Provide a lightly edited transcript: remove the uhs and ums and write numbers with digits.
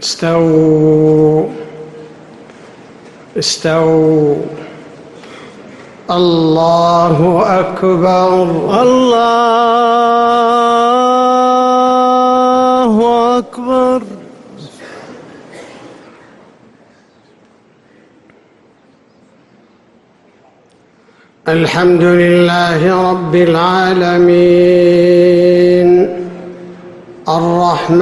استووا استووا. الله أكبر. الله أكبر. الحمد لله رب العالمين الرحمن